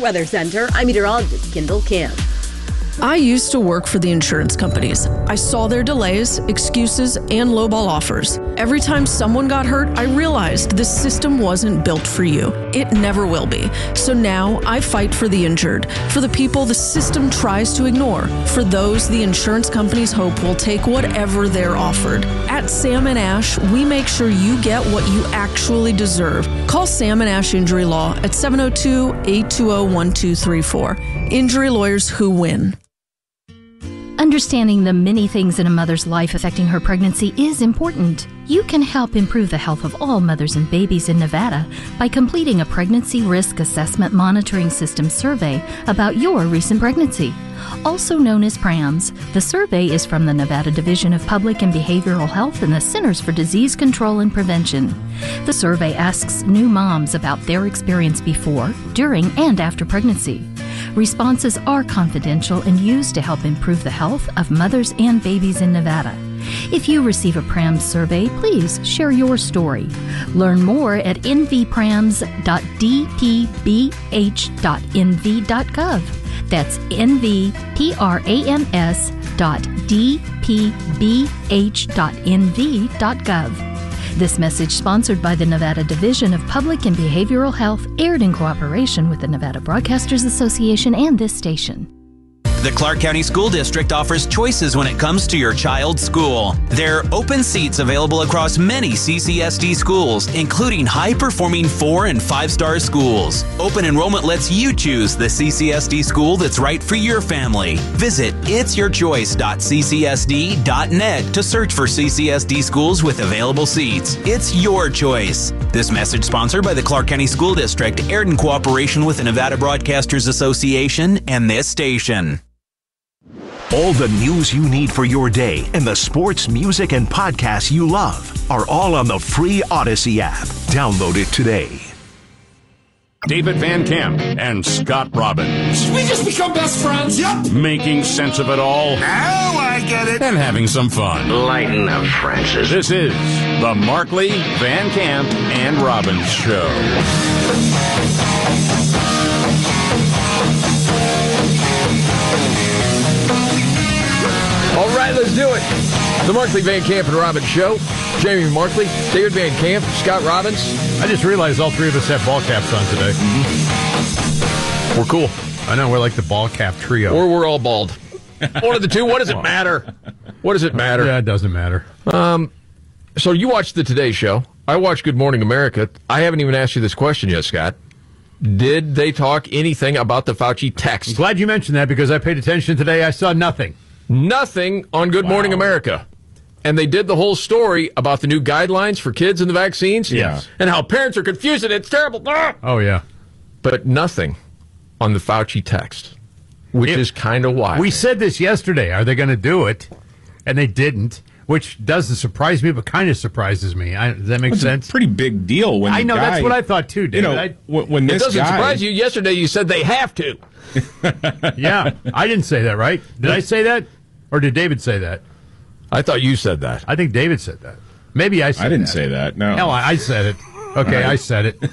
Weather Center, I'm meteorologist Kendall Kim. I used to work for the insurance companies. I saw their delays, excuses, and lowball offers. Every time someone got hurt, I realized this system wasn't built for you. It never will be. So now I fight for the injured, for the people the system tries to ignore, for those the insurance companies hope will take whatever they're offered. At Sam & Ash, we make sure you get what you actually deserve. Call Sam & Ash Injury Law at 702-820-1234. Injury lawyers who win. Understanding the many things in a mother's life affecting her pregnancy is important. You can help improve the health of all mothers and babies in Nevada by completing a Pregnancy Risk Assessment Monitoring System survey about your recent pregnancy. Also known as PRAMS, the survey is from the Nevada Division of Public and Behavioral Health and the Centers for Disease Control and Prevention. The survey asks new moms about their experience before, during, and after pregnancy. Responses are confidential and used to help improve the health of mothers and babies in Nevada. If you receive a PRAMS survey, please share your story. Learn more at nvprams.dpbh.nv.gov. That's nvprams.dpbh.nv.gov. This message, sponsored by the Nevada Division of Public and Behavioral Health, aired in cooperation with the Nevada Broadcasters Association and this station. The Clark County School District offers choices when it comes to your child's school. There are open seats available across many CCSD schools, including high-performing 4- and 5-star schools. Open enrollment lets you choose the CCSD school that's right for your family. Visit itsyourchoice.ccsd.net to search for CCSD schools with available seats. It's your choice. This message sponsored by the Clark County School District, aired in cooperation with the Nevada Broadcasters Association and this station. All the news you need for your day and the sports, music, and podcasts you love are all on the free Odyssey app. Download it today. David Van Camp and Scott Robbins. We just become best friends. Yep. Making sense of it all. Now I get it. And having some fun. Lighten up, Francis. This is the Markley, Van Camp, and Robbins Show. All right, let's do it. The Markley, Van Camp, and Robbins Show. Jamie Markley, David Van Camp, Scott Robbins. I just realized all three of us have ball caps on today. Mm-hmm. We're cool. I know, we're like the ball cap trio. Or we're all bald. One of the two. What does it matter? What does it matter? Yeah, it doesn't matter. So you watched the Today Show. I watched Good Morning America. I haven't even asked you this question yet, Scott. Did they talk anything about the Fauci text? I'm glad you mentioned that because I paid attention today. I saw nothing. Nothing on Good Morning America. And they did the whole story about the new guidelines for kids and the vaccines. Yes. And how parents are confused and it's terrible. Ah! Oh, yeah. But nothing on the Fauci text, which is kind of wild. We said this yesterday. Are they going to do it? And they didn't, which doesn't surprise me, but kind of surprizes me. Does that make sense? It's a pretty big deal when I know, that's what I thought too, David. You know, when this it doesn't surprise you. Yesterday you said they have to. Yeah, I didn't say that, right? Did I say that? Or did David say that? I thought you said that. I think David said that. Maybe I said that. I didn't say that, no. Hell, I said it. Okay, right. I said it.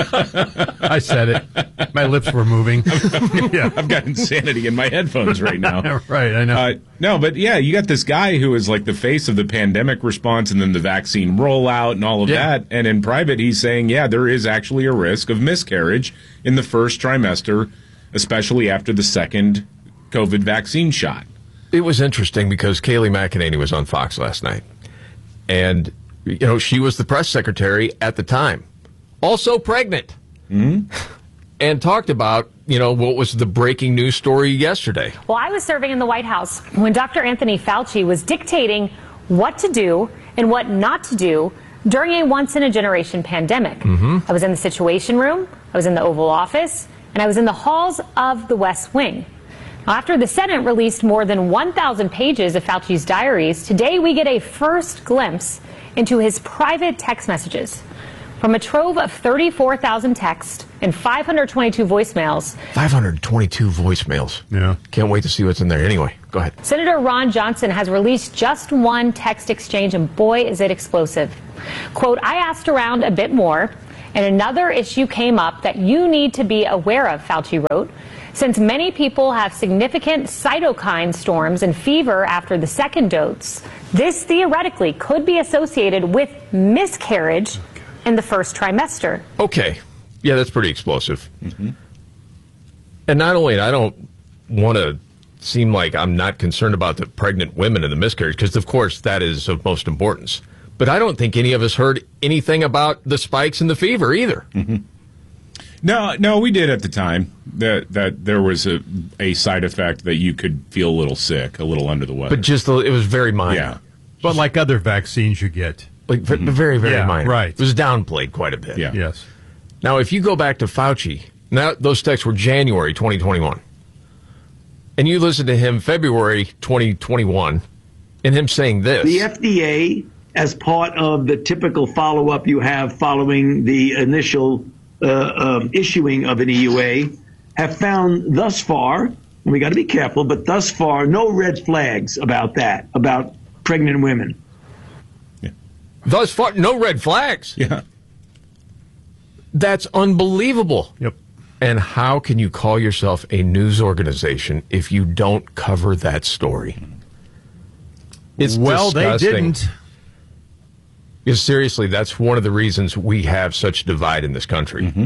I said it. My lips were moving. Yeah. I've got insanity in my headphones right now. Right, I know. No, but yeah, you got this guy who is like the face of the pandemic response and then the vaccine rollout and all of that. And in private, he's saying, yeah, there is actually a risk of miscarriage in the first trimester, especially after the second COVID vaccine shot. It was interesting because Kayleigh McEnany was on Fox last night. And, you know, she was the press secretary at the time. Also pregnant. Mm-hmm. And talked about, you know, what was the breaking news story yesterday. Well, I was serving in the White House when Dr. Anthony Fauci was dictating what to do and what not to do during a once-in-a-generation pandemic. Mm-hmm. I was in the Situation Room, I was in the Oval Office, and I was in the halls of the West Wing. After the Senate released more than 1,000 pages of Fauci's diaries, today we get a first glimpse into his private text messages. From a trove of 34,000 texts and 522 voicemails. 522 voicemails. Yeah. Can't wait to see what's in there. Anyway, go ahead. Senator Ron Johnson has released just one text exchange, and boy, is it explosive. Quote, I asked around a bit more, And another issue came up that you need to be aware of, Fauci wrote. Since many people have significant cytokine storms and fever after the second dose, this theoretically could be associated with miscarriage in the first trimester. Okay. Yeah, that's pretty explosive. Mm-hmm. And not only, I don't want to seem like I'm not concerned about the pregnant women and the miscarriage, because, of course, that is of most importance. But I don't think any of us heard anything about the spikes and the fever either. Mm-hmm. No, we did at the time. That there was a side effect that you could feel a little sick, a little under the weather. But it was very minor. Yeah. But like other vaccines you get. Like very, very minor. Right. It was downplayed quite a bit. Yeah. Yes. Now, if you go back to Fauci, now those texts were January 2021. And you listen to him February 2021 and him saying this. The FDA, as part of the typical follow-up you have following the initial issuing of an EUA, have found thus far, and we got to be careful, but thus far, no red flags about that, about pregnant women. Yeah. Thus far, no red flags? Yeah. That's unbelievable. Yep. And how can you call yourself a news organization if you don't cover that story? It's disgusting. They didn't. Because seriously, that's one of the reasons we have such divide in this country. Mm-hmm.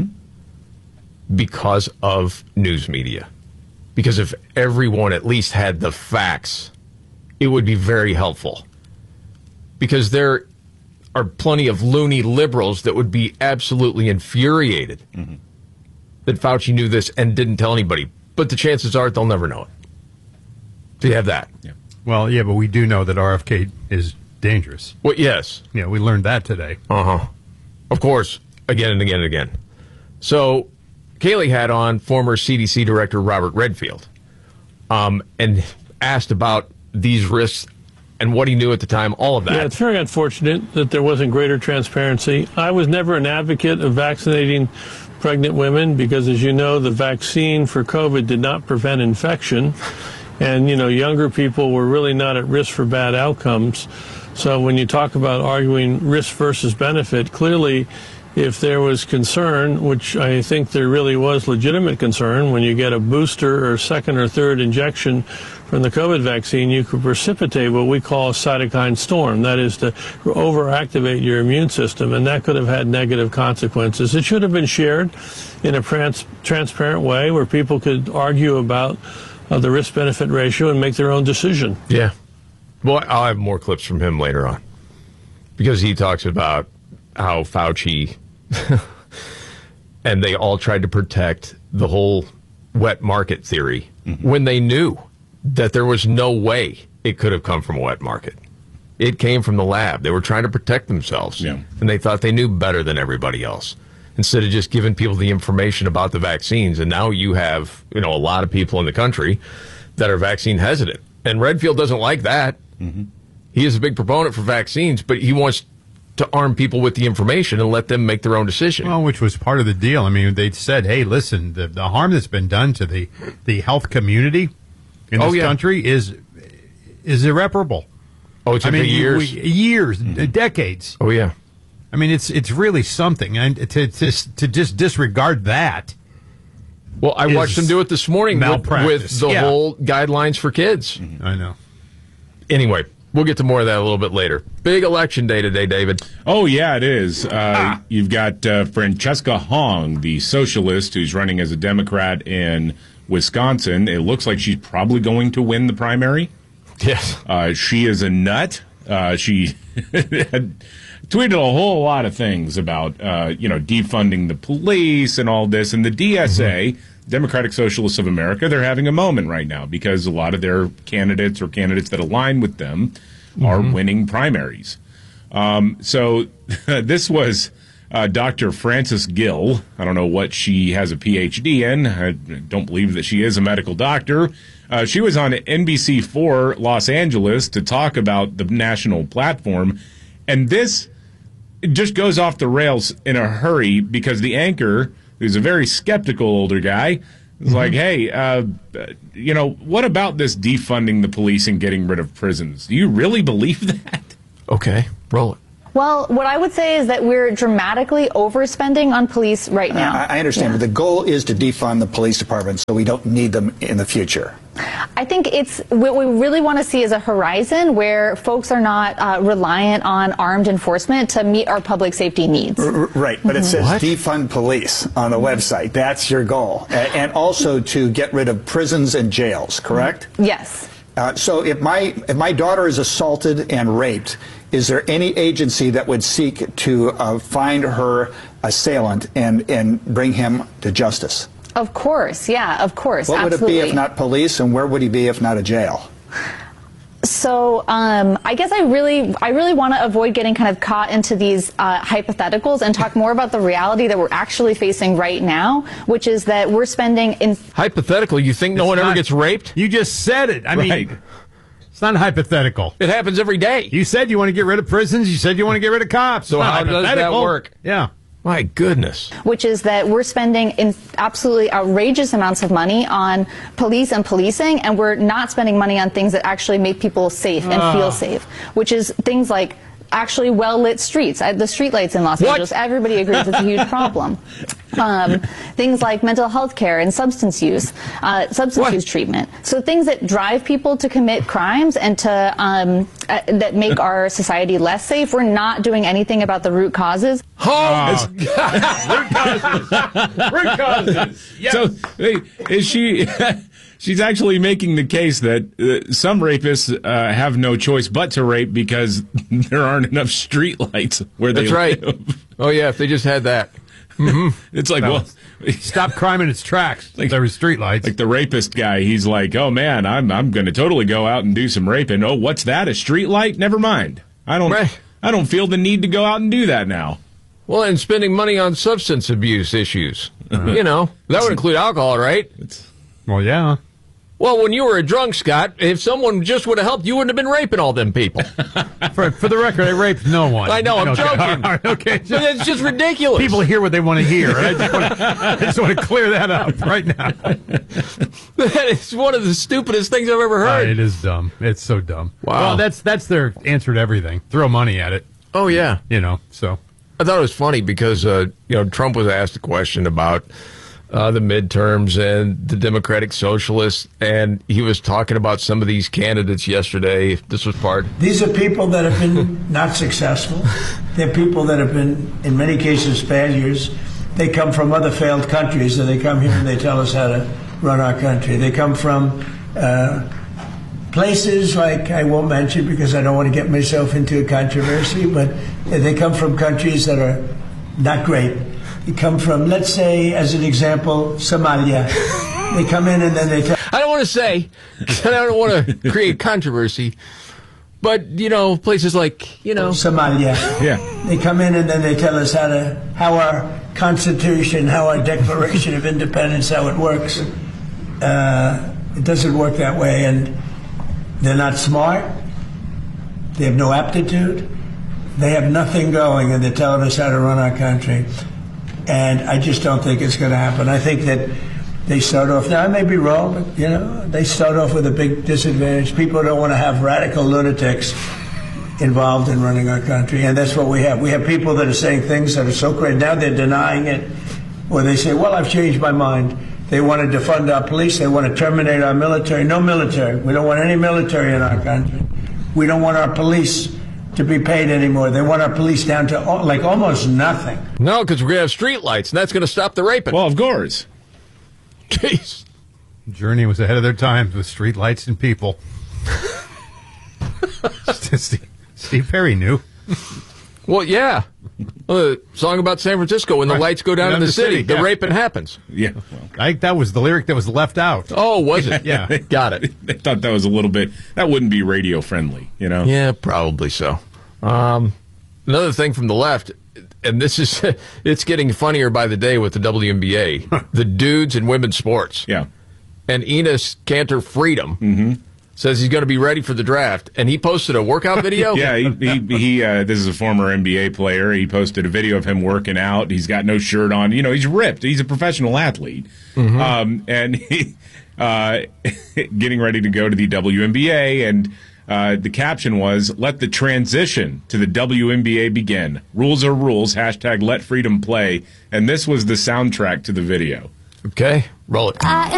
Because of news media. Because if everyone at least had the facts, it would be very helpful. Because there are plenty of loony liberals that would be absolutely infuriated that Fauci knew this and didn't tell anybody. But the chances are they'll never know it. Do you have that? Yeah. Well, yeah, but we do know that RFK is dangerous. Well, yes. Yeah, we learned that today. Uh-huh. Of course, again and again and again. So, Kaylee had on former CDC Director Robert Redfield and asked about these risks and what he knew at the time, all of that. Yeah, it's very unfortunate that there wasn't greater transparency. I was never an advocate of vaccinating pregnant women because, as you know, the vaccine for COVID did not prevent infection. And, younger people were really not at risk for bad outcomes. So when you talk about arguing risk versus benefit, clearly, if there was concern, which I think there really was legitimate concern, when you get a booster or second or third injection from the COVID vaccine, you could precipitate what we call a cytokine storm. That is to overactivate your immune system, and that could have had negative consequences. It should have been shared in a transparent way where people could argue about the risk-benefit ratio and make their own decision. Yeah. Well, I'll have more clips from him later on because he talks about how Fauci and they all tried to protect the whole wet market theory when they knew that there was no way it could have come from a wet market. It came from the lab. They were trying to protect themselves, and they thought they knew better than everybody else instead of just giving people the information about the vaccines. And now you have, a lot of people in the country that are vaccine hesitant. And Redfield doesn't like that. He is a big proponent for vaccines, but he wants to arm people with the information and let them make their own decision. Well, which was part of the deal. I mean, they said, hey, listen, the harm that's been done to the health community in this country is irreparable. Oh, it's years, decades. Oh, yeah. I mean, it's really something. And to just disregard that. Well, I watched them do it this morning with the whole guidelines for kids. I know. Anyway, we'll get to more of that a little bit later. Big election day today, David. Oh, yeah, it is. You've got Francesca Hong, the socialist who's running as a Democrat in Wisconsin. It looks like she's probably going to win the primary. Yes. She is a nut. She had tweeted a whole lot of things about, defunding the police and all this. And the DSA, Democratic Socialists of America, they're having a moment right now because a lot of their candidates or candidates that align with them are winning primaries. So this was Dr. Frances Gill. I don't know what she has a PhD in. I don't believe that she is a medical doctor. She was on NBC4 Los Angeles to talk about the national platform. And this just goes off the rails in a hurry because the anchor, who's a very skeptical older guy, is like, hey, what about this defunding the police and getting rid of prisons? Do you really believe that? Okay, roll it. Well, what I would say is that we're dramatically overspending on police right now. I understand, but the goal is to defund the police department so we don't need them in the future. I think it's what we really want to see is a horizon where folks are not reliant on armed enforcement to meet our public safety needs. Right, but it says defund police on the website. That's your goal. And also to get rid of prisons and jails, correct? Yes. So if my daughter is assaulted and raped, is there any agency that would seek to find her assailant and bring him to justice? Of course, yeah, of course. What absolutely. would it be if not police, and where would he be if not a jail? So I guess I really want to avoid getting kind of caught into these hypotheticals and talk more about the reality that we're actually facing right now, which is that we're spending in hypothetical. You think no one ever gets raped? You just said it. I mean, it's not hypothetical. It happens every day. You said you want to get rid of prisons. You said you want to get rid of cops. So how does that work? Yeah. My goodness. Which is that we're spending in absolutely outrageous amounts of money on police and policing, and we're not spending money on things that actually make people safe and feel safe, which is things like actually well-lit streets. The streetlights in Los Angeles, everybody agrees it's a huge problem. Things like mental health care and substance use treatment. So things that drive people to commit crimes and to that make our society less safe. We're not doing anything about the root causes. Root causes. Yes. So is she? She's actually making the case that some rapists have no choice but to rape because there aren't enough streetlights where they live. That's right. Oh, yeah, if they just had that. Mm-hmm. It's like, well, stop crime in its tracks. Like there were streetlights. Like the rapist guy, he's like, oh, man, I'm going to totally go out and do some raping. Oh, what's that, a streetlight? Never mind. I don't feel the need to go out and do that now. Well, and spending money on substance abuse issues. You know, that would include alcohol, right? Well, yeah. Well, when you were a drunk, Scott, if someone just would have helped, you wouldn't have been raping all them people. For the record, I raped no one. I know, I'm joking. Okay. But it's just ridiculous. People hear what they want to hear. I just want to clear that up right now. That is one of the stupidest things I've ever heard. It is dumb. It's so dumb. Wow. Well, that's their answer to everything. Throw money at it. Oh, yeah. You know, so. I thought it was funny because, Trump was asked a question about the midterms and the Democratic Socialists, and he was talking about some of these candidates yesterday. This was part. These are people that have been not successful. They're people that have been, in many cases, failures. They come from other failed countries, and they come here and they tell us how to run our country. They come from places like I won't mention because I don't want to get myself into a controversy, but they come from countries that are not great. They come from, let's say, as an example, Somalia. They come in and then they tell... I don't want to say, I don't want to create controversy, but, places like, Somalia. Yeah. They come in and then they tell us how our Constitution, how our Declaration of Independence, how it works. It doesn't work that way, and they're not smart. They have no aptitude. They have nothing going, and they're telling us how to run our country. And I just don't think it's going to happen. I think that they start off, now I may be wrong, but, they start off with a big disadvantage. People don't want to have radical lunatics involved in running our country, and that's what we have. We have people that are saying things that are so great. Now they're denying it, or they say, well, I've changed my mind. They want to defund our police. They want to terminate our military. No military. We don't want any military in our country. We don't want our police to be paid anymore. They want our police down to almost nothing. No, because we're going to have streetlights, and that's going to stop the raping. Well, of course. Jeez. Journey was ahead of their time with streetlights and people. Steve Perry knew. Well, yeah. Song about San Francisco when the lights go down in the city. The raping happens. Yeah. I think that was the lyric that was left out. Oh, was it? Yeah. Got it. I thought that was a little bit, that wouldn't be radio friendly, Yeah, probably so. Another thing from the left, and this is, it's getting funnier by the day with the WNBA, the dudes in women's sports. Yeah. And Enes Kanter Freedom says he's going to be ready for the draft, and he posted a workout video. Yeah, he this is a former NBA player. He posted a video of him working out. He's got no shirt on. He's ripped. He's a professional athlete, and he getting ready to go to the WNBA. And The caption was, "Let the transition to the WNBA begin. Rules are rules. # let freedom play." And this was the soundtrack to the video. Okay, roll it.